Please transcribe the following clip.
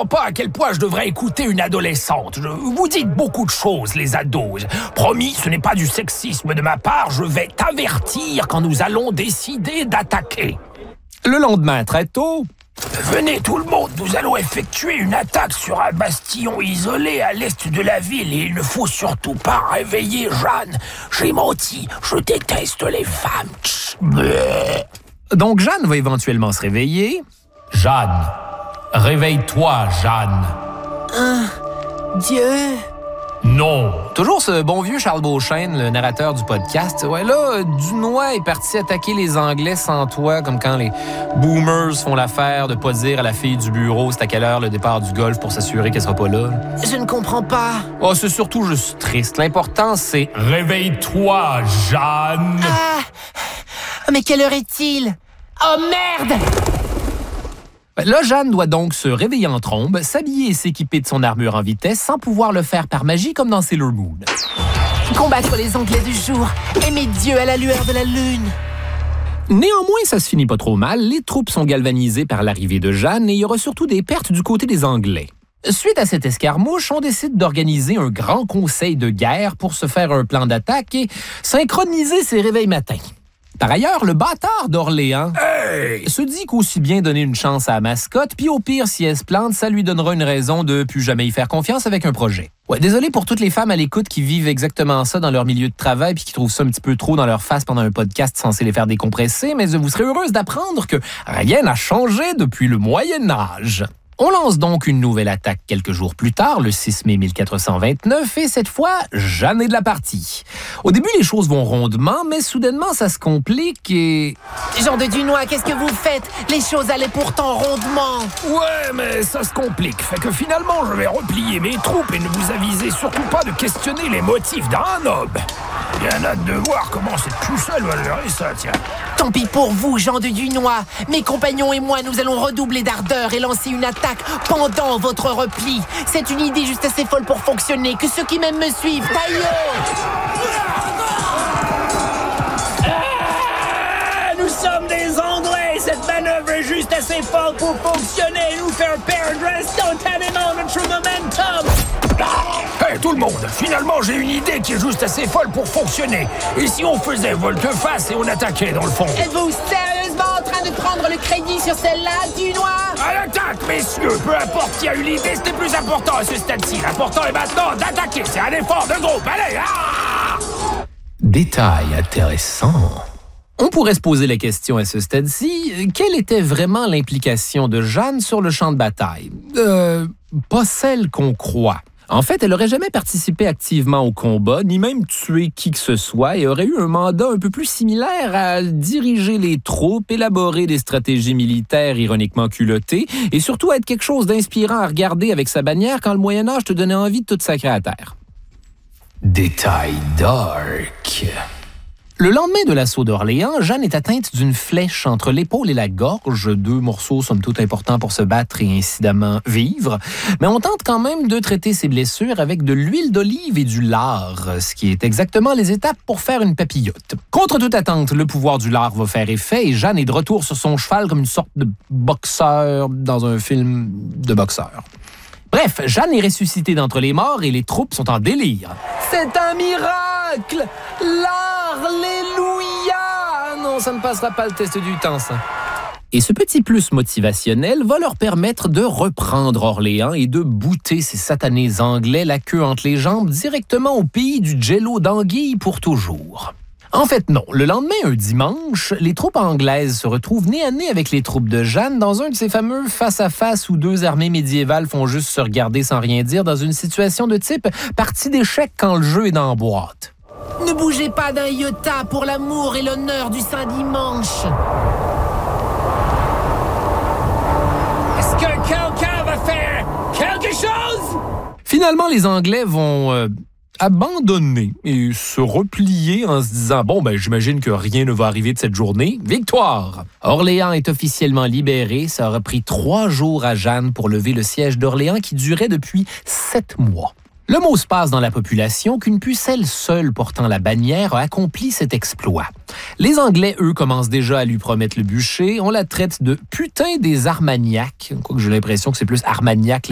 comprends pas à quel point je devrais écouter une adolescente. Vous dites beaucoup de choses, les ados. Promis, ce n'est pas du sexisme de ma part. Je vais t'avertir quand nous allons décider d'attaquer. Le lendemain, très tôt... Venez tout le monde, nous allons effectuer une attaque sur un bastion isolé à l'est de la ville et il ne faut surtout pas réveiller Jeanne. J'ai menti, je déteste les femmes. Donc Jeanne va éventuellement se réveiller. Jeanne, réveille-toi, Jeanne. Dieu... Non. Toujours ce bon vieux Charles Beauchesne, le narrateur du podcast. Ouais, là, Dunois est parti attaquer les Anglais sans toi, comme quand les boomers font l'affaire de pas dire à la fille du bureau c'est à quelle heure le départ du golf pour s'assurer qu'elle sera pas là. Je ne comprends pas. Oh, c'est surtout juste triste. L'important, c'est... Réveille-toi, Jeanne. Mais quelle heure est-il? Oh merde! Là, Jeanne doit donc se réveiller en trombe, s'habiller et s'équiper de son armure en vitesse sans pouvoir le faire par magie comme dans Sailor Moon. Combattre les Anglais du jour, aimer Dieu à la lueur de la lune. Néanmoins, ça se finit pas trop mal. Les troupes sont galvanisées par l'arrivée de Jeanne et il y aura surtout des pertes du côté des Anglais. Suite à cette escarmouche, on décide d'organiser un grand conseil de guerre pour se faire un plan d'attaque et synchroniser ses réveils matins. Par ailleurs, le bâtard d'Orléans se dit qu'aussi bien donner une chance à la mascotte, puis au pire, si elle se plante, ça lui donnera une raison de plus jamais y faire confiance avec un projet. Ouais, désolé pour toutes les femmes à l'écoute qui vivent exactement ça dans leur milieu de travail puis qui trouvent ça un petit peu trop dans leur face pendant un podcast censé les faire décompresser, mais vous serez heureuse d'apprendre que rien n'a changé depuis le Moyen Âge. On lance donc une nouvelle attaque quelques jours plus tard, le 6 mai 1429, et cette fois, Jeanne est de la partie. Au début, les choses vont rondement, mais soudainement, ça se complique et... Jean de Dunois, qu'est-ce que vous faites? Les choses allaient pourtant rondement. Ouais, mais ça se complique. Fait que finalement, je vais replier mes troupes et ne vous avisez surtout pas de questionner les motifs d'un noble. Bien hâte de voir comment cette pucelle va gérer ça, tiens. Tant pis pour vous, Jean de Dunois. Mes compagnons et moi, nous allons redoubler d'ardeur et lancer une attaque pendant votre repli. C'est une idée juste assez folle pour fonctionner. Que ceux qui m'aiment me suivent. Nous sommes des Anglais. Cette manœuvre est juste assez forte pour fonctionner. Nous faire perdre instantanément notre momentum. Hey, tout le monde, finalement j'ai une idée qui est juste assez folle pour fonctionner. Et si on faisait volte-face et on attaquait dans le fond? Êtes-vous sérieusement en train de prendre le crédit sur celle-là, Dunois? À l'attaque, messieurs! Peu importe qui a eu l'idée, c'était plus important à ce stade-ci. L'important est maintenant d'attaquer. C'est un effort de groupe. Allez! Détail intéressant. On pourrait se poser la question à ce stade-ci, quelle était vraiment l'implication de Jeanne sur le champ de bataille? Pas celle qu'on croit. En fait, elle n'aurait jamais participé activement au combat, ni même tué qui que ce soit, et aurait eu un mandat un peu plus similaire à diriger les troupes, élaborer des stratégies militaires ironiquement culottées, et surtout être quelque chose d'inspirant à regarder avec sa bannière quand le Moyen-Âge te donnait envie de tout sacrer à terre. Détail dark. Le lendemain de l'assaut d'Orléans, Jeanne est atteinte d'une flèche entre l'épaule et la gorge, 2 morceaux somme toute importants pour se battre et incidemment vivre. Mais on tente quand même de traiter ses blessures avec de l'huile d'olive et du lard, ce qui est exactement les étapes pour faire une papillote. Contre toute attente, le pouvoir du lard va faire effet et Jeanne est de retour sur son cheval comme une sorte de boxeur dans un film de boxeur. Bref, Jeanne est ressuscitée d'entre les morts et les troupes sont en délire. C'est un miracle! Alléluia! Non, ça ne passera pas le test du temps, ça. Et ce petit plus motivationnel va leur permettre de reprendre Orléans et de bouter ces satanés Anglais la queue entre les jambes directement au pays du jello d'anguille pour toujours. En fait, non. Le lendemain, un dimanche, les troupes anglaises se retrouvent nez à nez avec les troupes de Jeanne dans un de ces fameux face-à-face où 2 armées médiévales font juste se regarder sans rien dire dans une situation de type partie d'échecs quand le jeu est dans la boîte. Ne bougez pas d'un iota pour l'amour et l'honneur du Saint-Dimanche. Est-ce que quelqu'un va faire quelque chose? Finalement, les Anglais vont... abandonner et se replier en se disant « Bon, j'imagine que rien ne va arriver de cette journée. Victoire! » Orléans est officiellement libéré. Ça aura pris 3 jours à Jeanne pour lever le siège d'Orléans qui durait depuis 7 mois. Le mot se passe dans la population qu'une pucelle seule portant la bannière a accompli cet exploit. Les Anglais, eux, commencent déjà à lui promettre le bûcher. On la traite de « putain des Armagnacs », quoique j'ai l'impression que c'est plus Armagnac